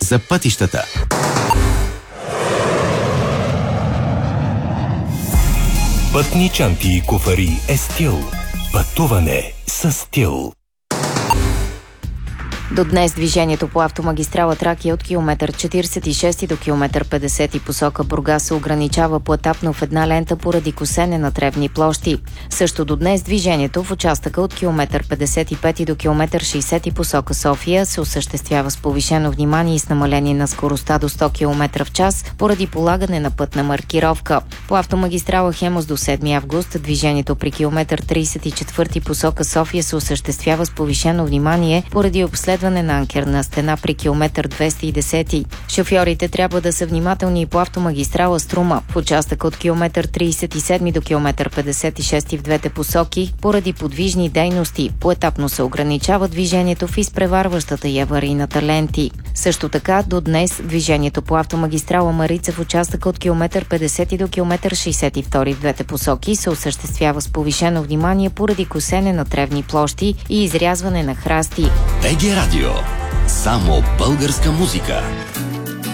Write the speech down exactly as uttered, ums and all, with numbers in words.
за пътищата. Пътни чанти и куфари е стил. Пътуване с стил. До днес движението по автомагистрала Тракия от километър четиридесет и шести до километър петдесети посока Бургас се ограничава поетапно в една лента поради косене на тревни площи. Също до днес движението в участъка от километър петдесет и пети до километър шейсети посока София се осъществява с повишено внимание и с намаление на скоростта до сто километра в час поради полагане на пътна маркировка. По автомагистрала Хемус до седми август движението при километър тридесет и четвърти посока София се осъществява с повишено внимание поради обследване на анкерна стена при километър двеста и десети. Шофьорите трябва да са внимателни и по автомагистрала Струма в участъка от километър тридесет и седми до километър петдесет и шести в двете посоки поради подвижни дейности. Поетапно се ограничава движението в изпреварващата и аварийната ленти. Също така до днес движението по автомагистрала Марица в участъка от километър петдесети до километър шейсет и втори в двете посоки се осъществява с повишено внимание поради косене на тревни площи и изрязване на храсти. БГ Радио. Само българска музика.